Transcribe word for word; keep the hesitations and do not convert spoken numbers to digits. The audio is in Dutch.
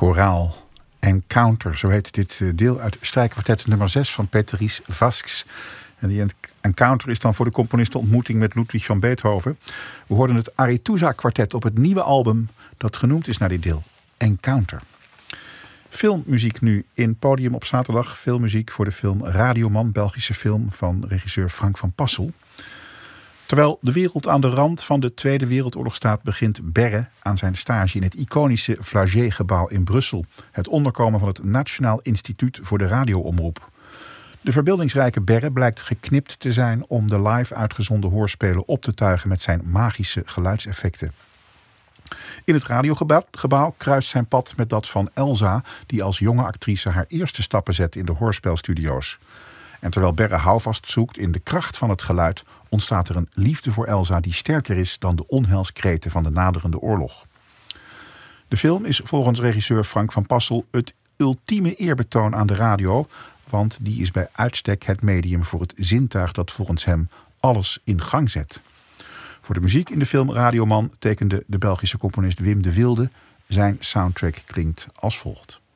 Koraal. Encounter, zo heet dit deel uit strijkkwartet nummer zes van Peteris Vasks. En die Encounter is dan voor de componist de ontmoeting met Ludwig van Beethoven. We hoorden het Arethusa kwartet op het nieuwe album dat genoemd is naar dit deel, Encounter. Filmmuziek nu in Podium op zaterdag. Filmmuziek voor de film Radioman, Belgische film van regisseur Frank van Passel. Terwijl de wereld aan de rand van de Tweede Wereldoorlog staat, begint Berre aan zijn stage in het iconische Flagey-gebouw in Brussel. Het onderkomen van het Nationaal Instituut voor de Radioomroep. De verbeeldingsrijke Berre blijkt geknipt te zijn om de live uitgezonden hoorspelen op te tuigen met zijn magische geluidseffecten. In het radiogebouw kruist zijn pad met dat van Elsa, die als jonge actrice haar eerste stappen zet in de hoorspelstudio's. En terwijl Berre houvast zoekt in de kracht van het geluid, ontstaat er een liefde voor Elsa die sterker is dan de onheilskreten van de naderende oorlog. De film is volgens regisseur Frank van Passel het ultieme eerbetoon aan de radio, want die is bij uitstek het medium voor het zintuig dat volgens hem alles in gang zet. Voor de muziek in de film Radioman tekende de Belgische componist Wim de Wilde. Zijn soundtrack klinkt als volgt.